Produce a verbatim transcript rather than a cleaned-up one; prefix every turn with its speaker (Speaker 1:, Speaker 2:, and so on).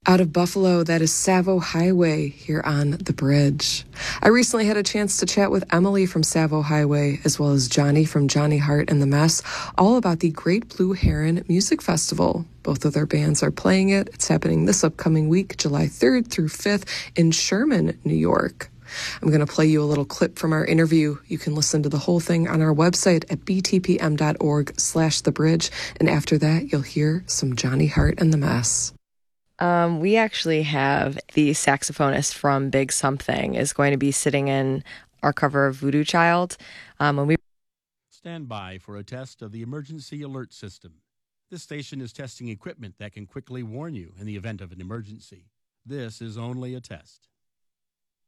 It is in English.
Speaker 1: Out of Buffalo, that is Savo Highway here on the bridge. I recently had a chance to chat with Emily from Savo Highway, as well as Johnny from Johnny Hart and the Mess, all about the Great Blue Heron Music Festival. Both of their bands are playing it. It's happening this upcoming week, July third through fifth, in Sherman, New York. I'm going to play you a little clip from our interview. You can listen to the whole thing on our website at b t p m dot org slash the bridge, and after that, you'll hear some Johnny Hart and the Mess.
Speaker 2: Um, we actually have the saxophonist from Big Something is going to be sitting in our cover of Voodoo Child. Um, when we
Speaker 3: Stand by for a test of the emergency alert system. This station is testing equipment that can quickly warn you in the event of an emergency. This is only a test.